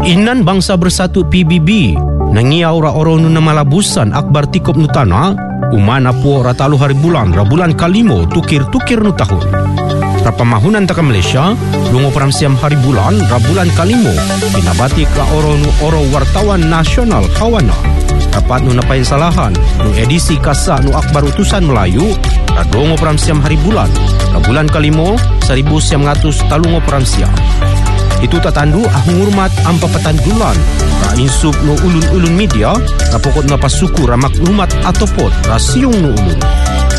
Inan Bangsa Bersatu PBB nangiau ra oro nu namalabusan akbar tikop nu tanah umana puo ratalu hari bulan kalimo tukir-tukir nu tahun. Rapamahunan taka Malaysia lungo peramsiam hari bulan bulan kalimo pinabati ka oro nu oro wartawan nasional hawana. Dapat nu napain salahan nu edisi kasa nu akbar utusan Melayu radongo peramsiam hari bulan bulan kalimo 1900 talungo peramsiam. Itu tatandu ahungurmat ampa petandulan ra insup no ulun-ulun media ra pokok na pasuku ra maklumat atau pot ra siung no ulun.